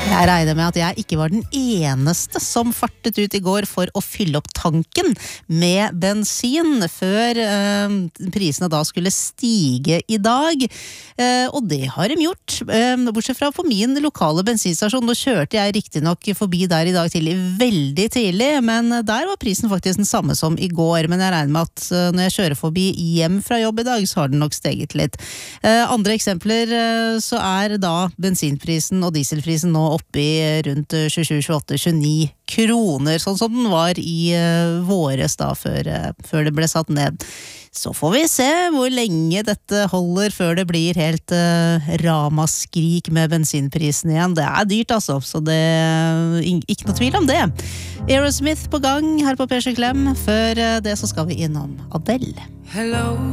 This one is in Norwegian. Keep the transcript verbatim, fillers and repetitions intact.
Jeg regner med at jeg ikke var den eneste som fartet ut i går for å fylle opp tanken med bensin før eh, prisene da skulle stige i dag. Eh, og det har de gjort. Eh, bortsett fra på min lokale bensinstasjon, nå kjørte jeg riktig nok forbi der i dag tidlig, veldig tidlig, men der var prisen faktisk den samme som i går. Men jeg regner med at eh, når jeg kjører forbi hjem fra jobb i dag, så har den nok steget litt. Eh, andre eksempler, eh, så er da bensinprisen og dieselprisen nå oppe i rundt tjuesju, tjueåtte, tjueni kroner, sånn som den var i uh, våres da, før, uh, før det ble satt ned. Så får vi se hvor lenge dette holder før det blir helt uh, ramaskrik med bensinprisen igjen. Det er dyrt altså, så det er ikke noe tvil om det. Aerosmith på gang her på P sju Klem. Før uh, det så skal vi innom Adele. Hello.